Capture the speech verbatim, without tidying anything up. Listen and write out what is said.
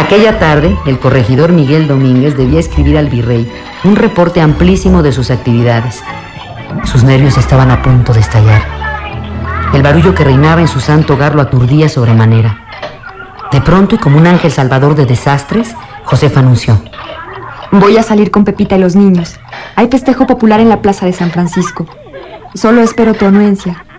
Aquella tarde, el corregidor Miguel Domínguez debía escribir al virrey un reporte amplísimo de sus actividades. Sus nervios estaban a punto de estallar. El barullo que reinaba en su santo hogar lo aturdía sobremanera. De pronto, y como un ángel salvador de desastres, Josefa anunció: voy a salir con Pepita y los niños. Hay festejo popular en la plaza de San Francisco. Solo espero tu anuencia.